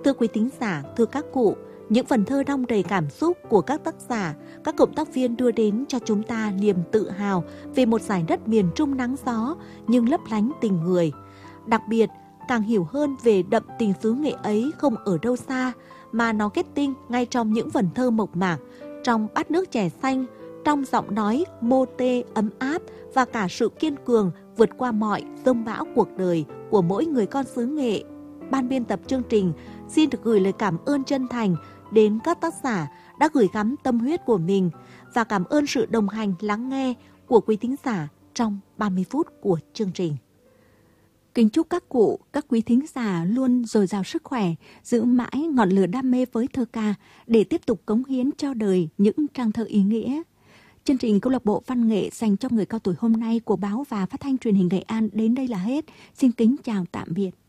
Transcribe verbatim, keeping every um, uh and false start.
Thưa quý thính giả, thưa các cụ, những phần thơ đong đầy cảm xúc của các tác giả, các cộng tác viên đưa đến cho chúng ta niềm tự hào về một giải đất miền Trung nắng gió nhưng lấp lánh tình người. Đặc biệt, càng hiểu hơn về đậm tình xứ Nghệ ấy không ở đâu xa, mà nó kết tinh ngay trong những vần thơ mộc mạc, trong bát nước chè xanh, trong giọng nói mô tê ấm áp và cả sự kiên cường vượt qua mọi dông bão cuộc đời của mỗi người con xứ Nghệ. Ban biên tập chương trình xin được gửi lời cảm ơn chân thành đến các tác giả đã gửi gắm tâm huyết của mình và cảm ơn sự đồng hành lắng nghe của quý thính giả trong ba mươi phút của chương trình. Kính chúc các cụ, các quý thính giả luôn dồi dào sức khỏe, giữ mãi ngọn lửa đam mê với thơ ca để tiếp tục cống hiến cho đời những trang thơ ý nghĩa. Chương trình Câu lạc bộ Văn nghệ dành cho người cao tuổi hôm nay của báo và phát thanh truyền hình Nghệ An đến đây là hết. Xin kính chào tạm biệt.